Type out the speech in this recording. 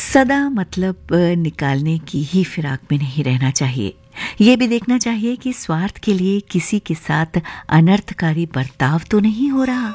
सदा मतलब निकालने की ही फिराक में नहीं रहना चाहिए। ये भी देखना चाहिए कि स्वार्थ के लिए किसी के साथ अनर्थकारी बर्ताव तो नहीं हो रहा।